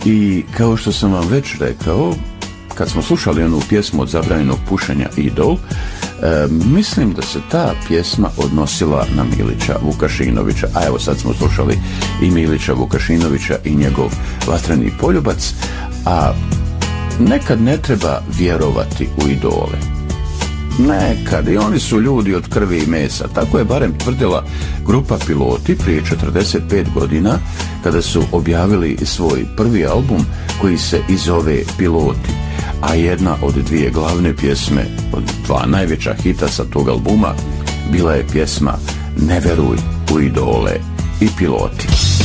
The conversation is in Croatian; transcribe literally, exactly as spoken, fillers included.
I kao što sam vam već rekao, kad smo slušali onu pjesmu od zabranjenog pušenja Idol, e, mislim da se ta pjesma odnosila na Milića Vukašinovića, a evo sad smo slušali i Milića Vukašinovića i njegov Vatreni poljubac, a nekad ne treba vjerovati u idole. Nekad, i oni su ljudi od krvi i mesa, tako je barem tvrdila grupa Piloti prije četrdeset pet godina, kada su objavili svoj prvi album koji se i zove Piloti, a jedna od dvije glavne pjesme, od dva najveća hita sa tog albuma, bila je pjesma Ne veruj u idole i Piloti.